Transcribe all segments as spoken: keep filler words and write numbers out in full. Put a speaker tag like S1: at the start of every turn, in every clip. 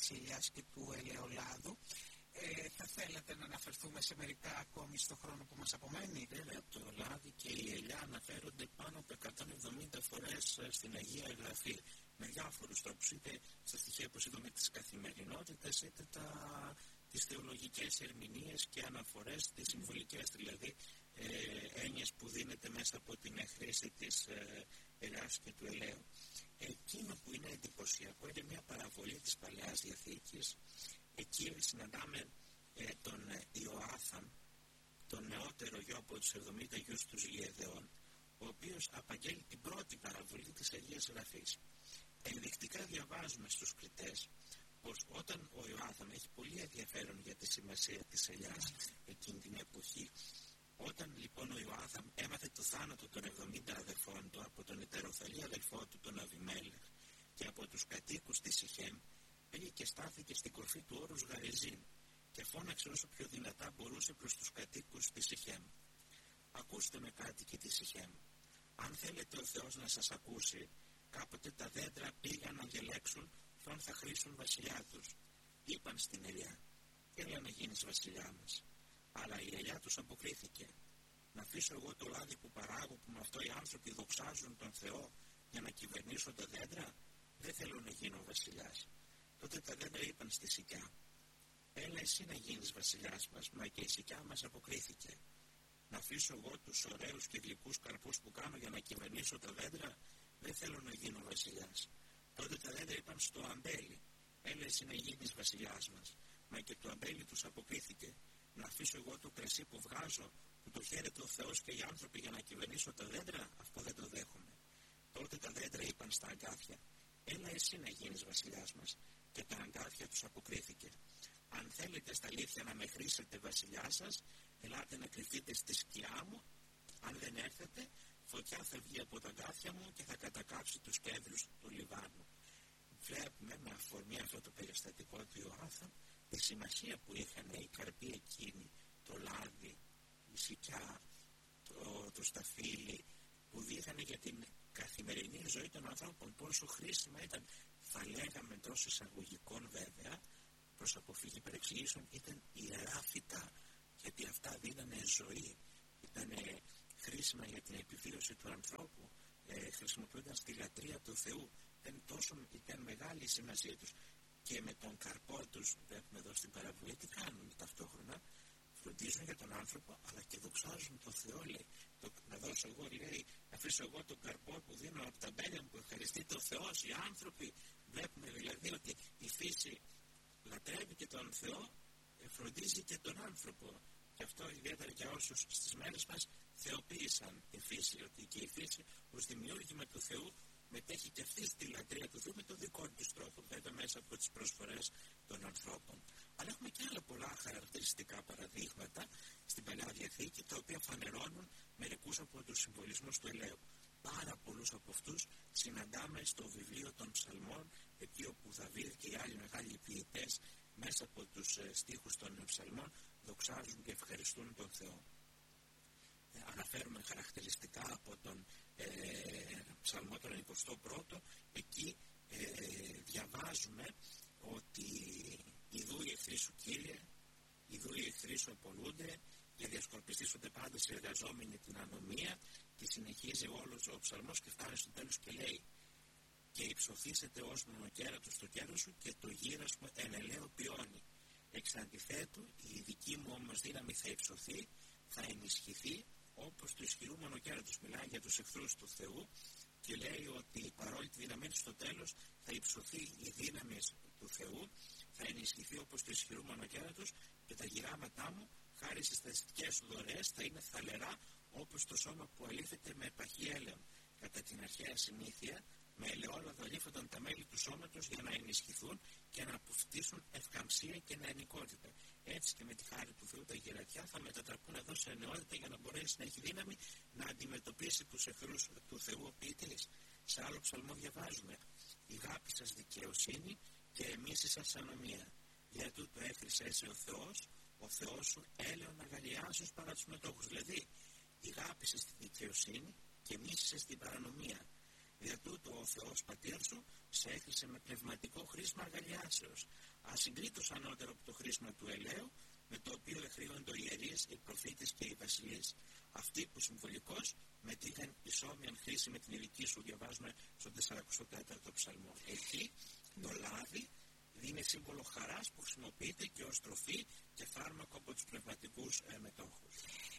S1: της ελιάς και του ελαιολάδου. Ε, θα θέλατε να αναφερθούμε σε μερικά ακόμη στο χρόνο που μας απομένει?
S2: Βέβαια, το λάδι και η ελιά αναφέρονται πάνω από εκατόν εβδομήντα φορές στην Αγία Γραφή, με διάφορους τρόπους, είτε στα στοιχεία που είδαμε της καθημερινότητας, είτε τα, τις θεολογικές ερμηνείες και αναφορές, τις συμβολικές δηλαδή ε, έννοιες που δίνεται μέσα από την χρήση της ε, ελιάς και του ελαίου. Εκείνο που είναι εντυπωσιακό είναι μια παραβολή της Παλαιάς Διαθήκης. Εκεί συναντάμε ε, τον ε, Ιωάθαμ, τον νεότερο γιο από τους εβδομήντα γιους τους Γεδεών, ο οποίος απαγγέλει την πρώτη παραβολή της Αγίας Γραφής. Ενδεικτικά διαβάζουμε στους κριτές πως όταν ο Ιωάθαμ έχει πολύ ενδιαφέρον για τη σημασία της ελιάς εκείνη την εποχή, όταν λοιπόν ο Ιωάθαμ έμαθε το θάνατο των εβδομήντα αδερφών του από τον ετεροθαλή αδελφό του τον Αβιμέλεχ και από τους κατοίκους της Σιχέμ, πήγε και στάθηκε στην κορφή του όρους Γαριζίν και φώναξε όσο πιο δυνατά μπορούσε προς τους κατοίκους της Σιχέμ. Ακούστε με, κάτοικοι της Σιχέμ, αν θέλετε ο Θεός να σας ακούσει, κάποτε τα δέντρα πήγαν να διαλέξουν ποιον θα χρήσουν βασιλιά τους. Είπαν στην ελιά, έλα να γίνεις βασιλιά μας. Αλλά η ελιά τους αποκρίθηκε, να αφήσω εγώ το λάδι που παράγω, που με αυτό οι άνθρωποι δοξάζουν τον Θεό, για να κυβερνήσω τα δέντρα? Δεν θέλω να γίνω βασιλιάς. Τότε τα δέντρα είπαν στη Σικιά, έλα εσύ να γίνεις βασιλιάς μας. Μα και η Σικιά μας αποκρίθηκε, να αφήσω εγώ τους ωραίους και γλυκούς καρπούς που κάνω για να κυβερνήσω τα δέντρα? Δεν θέλω να γίνω βασιλιάς. Τότε τα δέντρα είπαν στο αμπέλι, έλα εσύ να γίνεις βασιλιάς μας. Μα και το αμπέλι τους αποκρίθηκε, να αφήσω εγώ το κρασί που βγάζω, που το χαίρεται ο Θεός και οι άνθρωποι, για να κυβερνήσω τα δέντρα? Αυτό δεν το δέχομαι. Τότε τα δέντρα είπαν στα αγκάθια, έλα εσύ να γίνεις βασιλιάς μας. Και τα αγκάθια τους αποκρίθηκε, αν θέλετε στα αλήθεια να με χρήσετε βασιλιά σας, ελάτε να κρυφτείτε στη σκιά μου. Αν δεν έρθετε, φωτιά θα βγει από τα αγκάθια μου και θα κατακάψει τους κέντρους του Λιβάνου. Βλέπουμε με αφορμή αυτό το περιστατικό του Ιωάθαμ τη σημασία που είχαν οι καρποί εκείνοι, το λάδι, η σικιά, το, το σταφύλι, που δείχνανε για την καθημερινή ζωή των ανθρώπων πόσο χρήσιμα ήταν. Θα λέγαμε εντός εισαγωγικών βέβαια, προς αποφύγη παρεξηγήσεων, ήταν ιερά φυτά, γιατί αυτά δίνανε ζωή, ήταν χρήσιμα για την επιβίωση του ανθρώπου, ε, χρησιμοποιούνταν στη λατρεία του Θεού. Ήταν, τόσο, ήταν μεγάλη η σημασία τους. Και με τον καρπό τους, βλέπουμε εδώ στην παραβολή, τι κάνουν ταυτόχρονα? Φροντίζουν για τον άνθρωπο, αλλά και δοξάζουν τον Θεό, λέει. Το, να δώσω εγώ, λέει, να αφήσω εγώ τον καρπό που δίνω από τα μπέλια μου, που ευχαριστεί τον Θεό, οι άνθρωποι. Βλέπουμε δηλαδή ότι η φύση λατρεύει και τον Θεό, φροντίζει και τον άνθρωπο. Και αυτό ιδιαίτερα για όσους στις μέρες μας θεοποίησαν τη φύση, ότι και η φύση ως δημιούργημα του Θεού μετέχει και αυτή στη λατρεία του Θεού με τον δικό του τρόπο, βέβαια μέσα από τις προσφορές των ανθρώπων. Αλλά έχουμε και άλλα πολλά χαρακτηριστικά παραδείγματα στην Παλαιά Διαθήκη, τα οποία φανερώνουν μερικούς από τους συμβολισμούς του ελαίου. Πάρα πολλούς από αυτούς συναντάμε στο βιβλίο των Ψαλμών, εκεί όπου Δαβίδ και οι άλλοι μεγάλοι ποιητές μέσα από τους στίχους των Ψαλμών δοξάζουν και ευχαριστούν τον Θεό. Ε, αναφέρουμε χαρακτηριστικά από τον ε, Ψαλμό τον εικοστό πρώτο, εκεί ε, διαβάζουμε ότι «Ιδού οι εχθροί σου, Κύριε, ιδού οι εχθροί σου απολούνται, για διασκορπιστήσονται πάντα σε εργαζόμενοι την ανομία». Και συνεχίζει όλος ο ψαλμός και φτάνει στο τέλος και λέει «Και υψωθήσετε ως μονοκέρατος στο κέρος σου και το γύρας μου εν ελαίο πιώνει. Εξ αντιθέτου η δική μου όμως δύναμη θα υψωθεί, θα ενισχυθεί όπως του ισχυρού μονοκέρατος». Μιλάει για τους εχθρούς του Θεού και λέει ότι παρόλη τη δύναμή του στο τέλος θα υψωθεί η δύναμη του Θεού, θα ενισχυθεί όπως του ισχυρού μονοκέρατος και τα γυράματά μου χάρη στις θετικές σου δωρεές θα είναι θαλερά όπως το σώμα που αλήφεται με παχύ έλαιο. Κατά την αρχαία συνήθεια, με ελαιόλαδο αλήφονταν τα μέλη του σώματος για να ενισχυθούν και να αποκτήσουν ευκαμψία και νεανικότητα. Έτσι και με τη χάρη του Θεού τα γερατιά θα μετατραπούν εδώ σε νεότητα για να μπορέσει να έχει δύναμη να αντιμετωπίσει τους εχθρούς του Θεού ο ποιητής. Σε άλλο ψαλμό διαβάζουμε «Η γάπη σας δικαιοσύνη και εμείς σας ανομία. Για τούτο έχρισε εσύ ο Θεός, ο Θεός σου έλεον αγαλιάζεις παρά τους μετόχους». Δηλαδή, ηγάπησες στη δικαιοσύνη και μίσησες την παρανομία. Δια τούτο ο Θεός πατήρ σου σε έκλεισε με πνευματικό χρήσμα αργαλιάσεως, ασυγκρίτως ανώτερο από το χρήσμα του ελαίου, με το οποίο εχρίονται οι ιερείς, οι προφήτες και οι βασιλείς. Αυτοί που συμβολικώς μετήχαν ισόμοιαν χρήση με την ειδική σου, διαβάζουμε στον σαράντα τέταρτο ψαλμό. Εκεί το λάδι είναι σύμβολο χαράς που χρησιμοποιείται και ως τροφή και φάρμακο από τους πνευματικούς ε, μετόχους.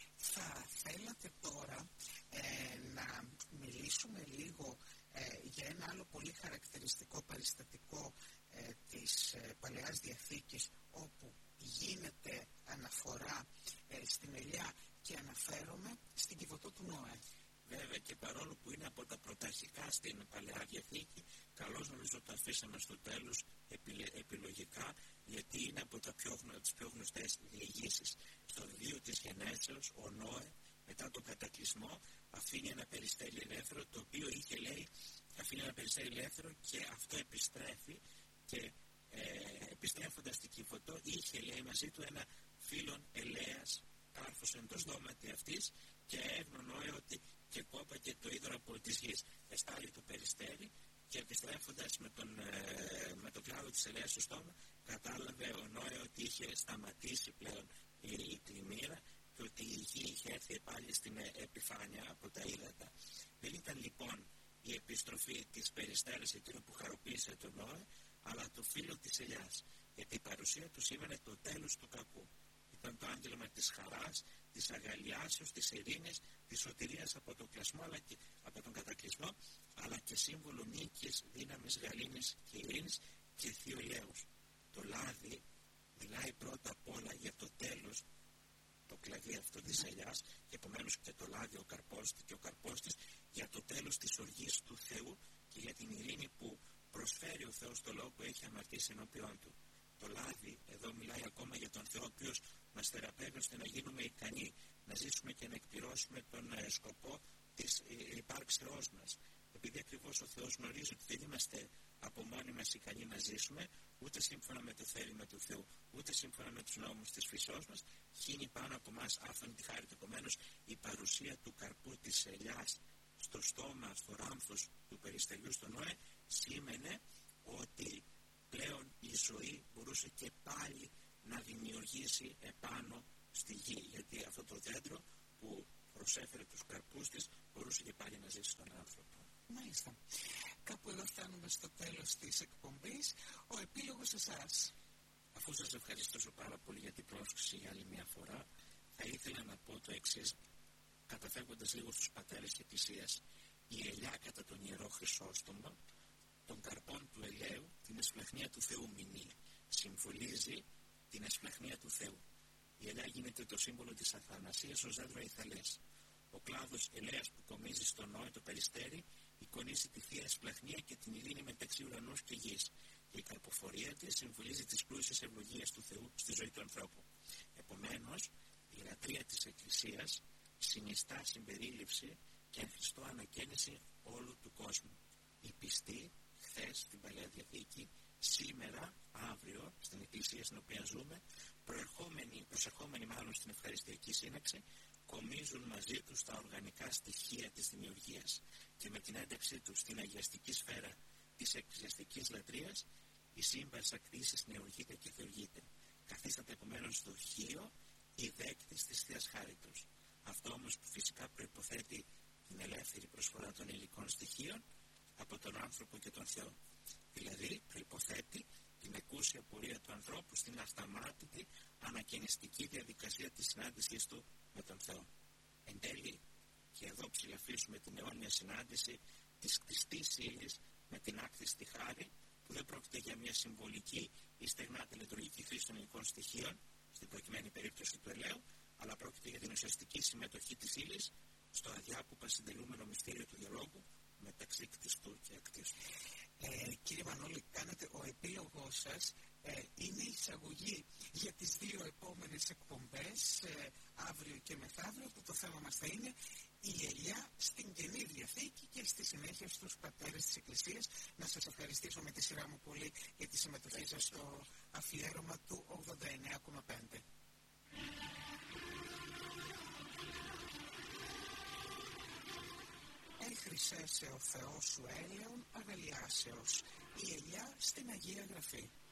S1: Θα θέλατε τώρα ε, να μιλήσουμε λίγο ε, για ένα άλλο πολύ χαρακτηριστικό περιστατικό ε, της ε, Παλαιάς Διαθήκης, όπου γίνεται αναφορά ε, στην ελιά, και αναφέρομαι στην Κιβωτό του Νόε.
S2: Βέβαια, και παρόλο που είναι από τα πρωταρχικά στην Παλαιά Διαθήκη, καλώς νομίζω το αφήσαμε στο τέλος επιλογικά, γιατί είναι από τα πιο, τις πιο γνωστές διηγήσεις. Στο βιβλίο της Γενέσεως, ο Νόε, μετά τον κατακλυσμό, αφήνει ένα περιστέρι ελεύθερο, το οποίο είχε, λέει, αφήνει ένα περιστέρι ελεύθερο και αυτό επιστρέφει, και ε, επιστρέφοντας στην Κιβωτό, είχε, λέει, μαζί του ένα φίλον ελέας, κάρφωσεν το στόματι αυτής, και έγνωνε ότι και κόπα και το είδωρο από της γης. Εστάλει το περιστέρι, και επιστρέφοντας με τον, ε, με τον κλάδο της ελέας στο στόμα, κατάλαβε ο Νόε ότι είχε σταματήσει πλέον η, η πλημμύρα και ότι η γη είχε έρθει πάλι στην επιφάνεια από τα ύδατα. Δεν ήταν λοιπόν η επιστροφή της περιστέρης εκείνο που χαροποίησε τον Νόε, αλλά το φύλλο της ελιάς, γιατί η παρουσία του σήμαινε το τέλος του κακού. Ήταν το άγγελμα της χαράς, της αγαλιάσεως, της ειρήνης, της σωτηρίας από τον κλασμό, αλλά και από τον κατακλυσμό, αλλά και σύμβολο νίκης, δύναμης, γαλήνης και ειρήνης και θείο ελέους. Το λάδι μιλάει πρώτα απ' όλα για το τέλος, το κλαδί αυτό της ελιάς, και επομένως και το λάδι ο καρπός και ο καρπός της, για το τέλος της οργής του Θεού και για την ειρήνη που προσφέρει ο Θεός στο λόγο που έχει αμαρτήσει ενώπιόν του. Το λάδι εδώ μιλάει ακόμα για τον Θεό, ο οποίος μας θεραπεύει ώστε να γίνουμε ικανοί, να ζήσουμε και να εκπληρώσουμε τον ε, σκοπό της ε, υπάρξεώς μας. Επειδή ακριβώς ο Θεός γνωρίζει ότι δεν είμαστε από μόνοι μας ικανοί να ζήσουμε, ούτε σύμφωνα με το θέλημα του Θεού, ούτε σύμφωνα με τους νόμους της φύσεώς μας, χύνει πάνω από εμάς άφθονη τη χάρη του. Επομένως, η παρουσία του καρπού της ελιάς στο στόμα, στο ράμφος του περιστεριού στο Νόε, σήμαινε ότι πλέον η ζωή μπορούσε και πάλι να δημιουργήσει επάνω στη γη, γιατί αυτό το δέντρο που προσέφερε τους καρπούς της μπορούσε και πάλι να ζήσει στον άνθρωπο.
S1: Μάλιστα. Κάπου εδώ φτάνουμε στο τέλος της εκπομπής. Ο επίλογος εσάς.
S2: Αφού σας ευχαριστήσω πάρα πολύ για την πρόσκληση για άλλη μια φορά, θα ήθελα να πω το εξής, καταφεύγοντας λίγο στους πατέρες της Εκκλησίας. Η ελιά κατά τον Ιερό Χρυσόστομο, των καρπών του ελαίου, την εσπλαχνία του Θεού μηνύει. Συμβολίζει την εσπλαχνία του Θεού. Η ελιά γίνεται το σύμβολο της αθανασίας ως δέντρο αιθαλές. Ο κλάδος ελαίας που κομίζει στο Νόε το περιστέρι εικονίζει τη θεία εσπλαχνία και την ειρήνη μεταξύ ουρανούς και γης. Και η καρποφορία της συμβολίζει τις πλούσιες ευλογίες του Θεού στη ζωή του ανθρώπου. Επομένως, η λατρεία της Εκκλησίας συνιστά συμπερίληψη και εν Χριστώ ανακαίνιση όλου του κόσμου. Οι πιστοί, χθες στην Παλαιά Διαθήκη, σήμερα, αύριο, στην Εκκλησία στην οποία ζούμε, προερχόμενοι, προσερχόμενοι μάλλον στην ευχαριστιακή σύναξη, κομίζουν μαζί τους τα οργανικά στοιχεία της δημιουργίας και με την ένταξή τους στην αγιαστική σφαίρα της εκκλησιαστικής λατρείας, η σύμπαρς ακτήσης νεουργείται και θεουργείται. Καθίσταται επομένως δοχείο η δέκτης της Θείας Χάριτος. Αυτό όμως που φυσικά προϋποθέτει την ελεύθερη προσφορά των υλικών στοιχείων από τον άνθρωπο και τον Θεό. Δηλαδή προϋποθέτει την εκούσια πορεία του ανθρώπου στην αυταμάτητη ανακαινιστική διαδικασία της συνάντησής του με τον Θεό. Εν τέλει, και εδώ ψηλαφίσουμε την αιώνια συνάντηση της κτιστής ύλης με την άκτιστη χάρη, που δεν πρόκειται για μια συμβολική ή στεγνά τελετουργική χρήση των υλικών στοιχείων, στην προκειμένη περίπτωση του ελαίου, αλλά πρόκειται για την ουσιαστική συμμετοχή της ύλης στο αδιάκοπα συντελούμενο μυστήριο του διαλόγου μεταξύ κτιστού και ακτίστου.
S1: Ε, κύριε Μανώλη, κάνετε ο επίλογός σας ε, είναι εισαγωγή για τις δύο επόμενες εκπομπές, ε, αύριο και μεθαύριο, που το θέμα μας θα είναι η ελιά στην Καινή Διαθήκη και στη συνέχεια στους πατέρες της Εκκλησίας. Να σας ευχαριστήσω με τη σειρά μου πολύ για τη συμμετοχή σας στο αφιέρωμα του ογδόντα εννέα κόμμα πέντε. Έχρη παρήσεσαι ο Θεός σου έλεον αγαλιάσεως. Η ελιά στην Αγία Γραφή.